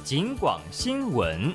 警广新闻。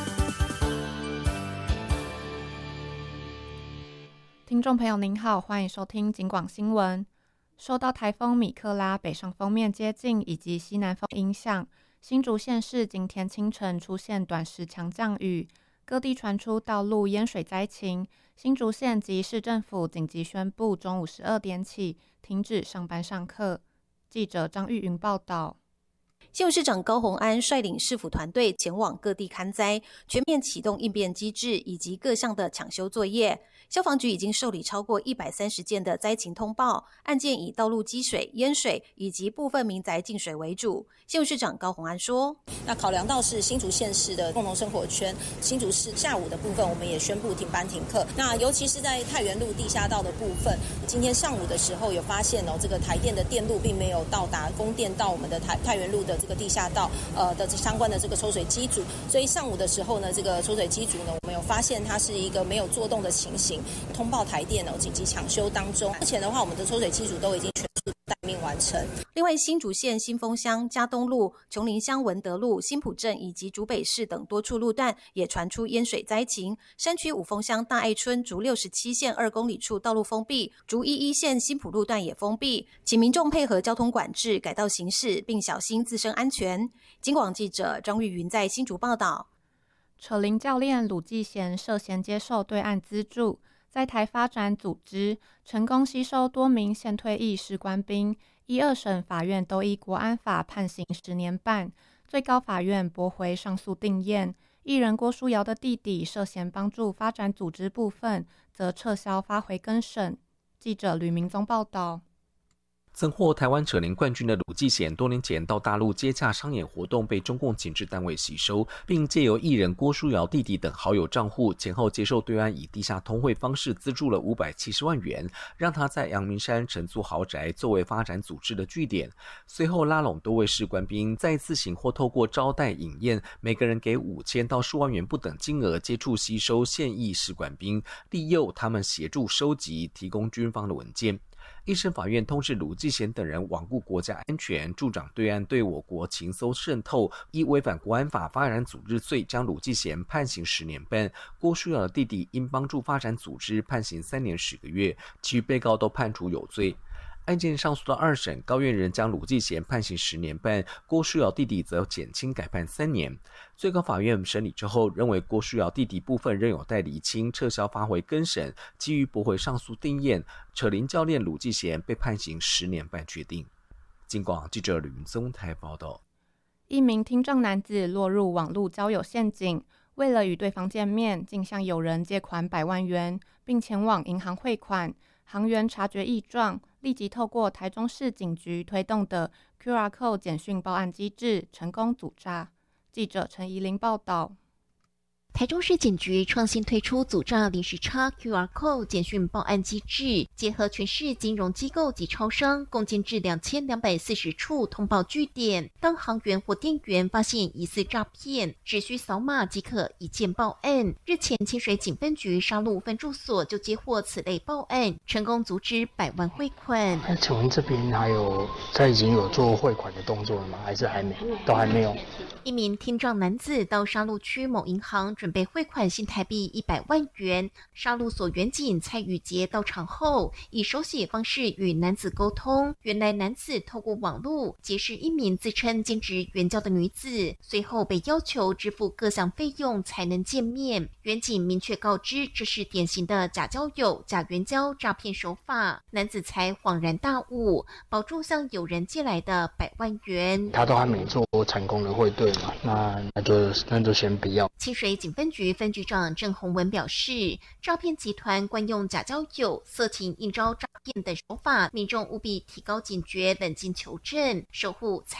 听众朋友您好，欢迎收听警广新闻。受到台风米克拉北上锋面接近以及西南风影响，新竹县市今天清晨出现短时强降雨，各地传出道路淹水灾情。新竹县及市政府紧急宣布中午12点起停止上班上课。记者张玉云报道。 县市长高虹安率领市府团队前往各地勘灾，全面启动应变机制以及各项的抢修作业。消防局已经受理超过130件的灾情通报，案件以道路积水、淹水以及部分民宅进水为主。县市长高虹安说：“ 那考量到是新竹县市的共同生活圈，新竹市下午的部分我们也宣布停班停课。那尤其是在太原路地下道的部分，今天上午的时候有发现这个台电的电路并没有到达供电到我们的太原路的这个地下道的相关的这个抽水机组，所以上午的时候呢，这个抽水机组呢，我们有发现它是一个没有作动的情形，通报台电紧急抢修当中。目前的话，我们的抽水机组都已经全数待命完成。 另外，新竹县新丰乡、嘉东路、琼林乡文德路、新埔镇以及竹北市等多处路段也传出淹水灾情。山区五峰乡大爱村竹67线2公里处道路封闭，竹11线新埔路段也封闭，请民众配合交通管制，改道行驶，并小心自身安全。警广记者张玉云在新竹报道。 扯铃教练鲁继贤涉嫌接受对岸资助，在台发展组织成功吸收多名现退役士官兵，1、2审法院都依国安法判刑10年半，最高法院驳回上诉定验。艺人郭书瑶的弟弟涉嫌帮助发展组织部分，则撤销发回更审。记者吕明宗报道。 曾获台湾扯铃冠军的鲁继贤，多年前到大陆接洽商演活动，被中共情治单位吸收，并借由艺人郭书瑶弟弟等好友账户，前后接受对岸以地下通汇方式资助了570万元，让他在阳明山承租豪宅，作为发展组织的据点。随后拉拢多位士官兵，再自行或透过招待饮宴，每个人给5000到10万元不等金额，接触吸收现役士官兵，利诱他们协助收集、提供军方的文件。一审法院通知鲁继贤等人罔顾国家安全，助长对岸对我国情搜渗透，依违反国安法发展组织罪，将鲁继贤判刑10年半，郭书瑶的弟弟因帮助发展组织判刑3年10个月，其余被告都判处有罪。案件上诉到2审，高院仍将鲁继贤判刑10年半，郭书瑶弟弟则减轻改判3年。最高法院审理之后，认为郭书瑶弟弟部分仍有待厘清，撤销发回更审，基于驳回上诉定验，扯铃教练鲁继贤被判刑10年半确定。警广记者吕云宗台报道。 一名听障男子落入网络交友陷阱，为了与对方见面，竟向友人借款100万元，并前往银行汇款。行员察觉异状，立即透过台中市警局推动的 QR Code 简讯报案机制，成功阻诈。记者陈怡玲报道。 台中市警局创新推出阻诈零时差 QR Code 简讯报案机制，结合全市金融机构及超商，共建置2240处通报据点。当行员或店员发现疑似诈骗，只需扫码即可一键报案。日前，清水警分局沙鹿分驻所就接获此类报案，成功阻止100万汇款。 请问这边他已经有做汇款的动作了吗？还是还没？都还没有。 一名听障男子到沙鹿区某银行准备汇款新台币100万元，沙鹿所员警蔡宇杰到场后，以手写方式与男子沟通。原来男子透过网络结识一名自称兼职援交的女子，随后被要求支付各项费用才能见面。员警明确告知，这是典型的假交友、假援交诈骗手法。男子才恍然大悟，保住向友人借来的100万元。 他都还没做成功的汇兑嘛，那就先不要。 清水警分局分局长郑宏文表示，诈骗集团惯用假交友、色情应招诈骗等手法，民众务必提高警觉，冷静求证，守护财